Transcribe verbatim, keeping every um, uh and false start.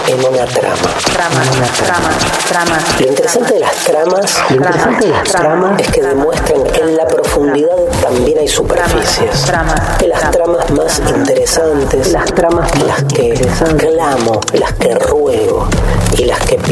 en una trama. Trama, trama, trama. Lo interesante de las tramas, lo interesante de las tramas es que demuestran que en la profundidad también hay superficies. Que las tramas más interesantes, las tramas las que clamo, las que ruego y las que pido